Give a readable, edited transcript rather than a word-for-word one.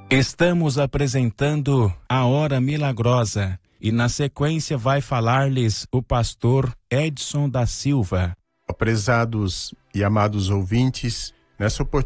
Estamos apresentando a Hora Milagrosa e na sequência vai falar-lhes o pastor Edson da Silva. Prezados e amados ouvintes, nessa oportunidade